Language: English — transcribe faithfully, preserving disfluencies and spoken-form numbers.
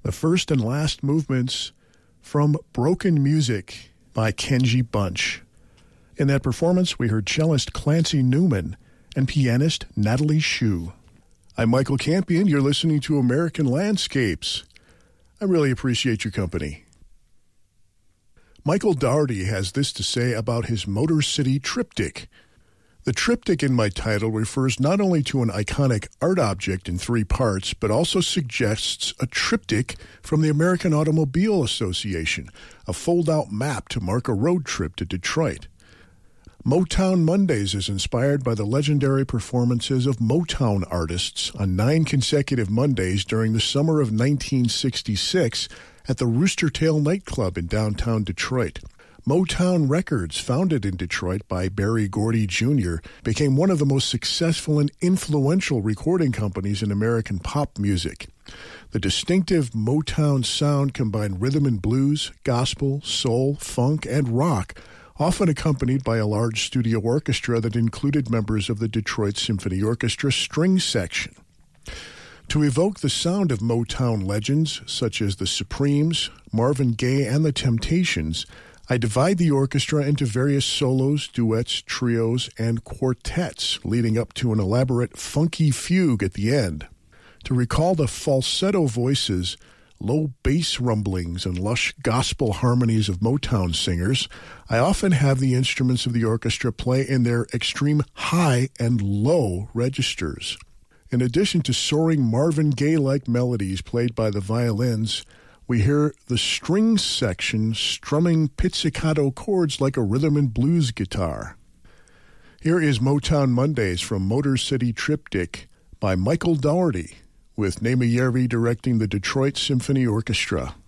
the first and last movements from Broken Music by Kenji Bunch. In that performance, we heard cellist Clancy Newman and pianist Natalie Shu. I'm Michael Campion. You're listening to American Landscapes. I really appreciate your company. Michael Daugherty has this to say about his Motor City Triptych. The triptych in my title refers not only to an iconic art object in three parts, but also suggests a triptych from the American Automobile Association, a fold-out map to mark a road trip to Detroit. Motown Mondays is inspired by the legendary performances of Motown artists on nine consecutive Mondays during the summer of nineteen sixty-six at the Rooster Tail nightclub in downtown Detroit. Motown Records, founded in Detroit by Berry Gordy Junior, became one of the most successful and influential recording companies in American pop music. The distinctive Motown sound combined rhythm and blues, gospel, soul, funk, and rock, often accompanied by a large studio orchestra that included members of the Detroit Symphony Orchestra string section. To evoke the sound of Motown legends such as the Supremes, Marvin Gaye, and the Temptations, I divide the orchestra into various solos, duets, trios, and quartets, leading up to an elaborate funky fugue at the end. To recall the falsetto voices, low bass rumblings, and lush gospel harmonies of Motown singers, I often have the instruments of the orchestra play in their extreme high and low registers. In addition to soaring Marvin Gaye-like melodies played by the violins, we hear the string section strumming pizzicato chords like a rhythm and blues guitar. Here is Motown Mondays from Motor City Triptych by Michael Daugherty, with Nema Järvi directing the Detroit Symphony Orchestra.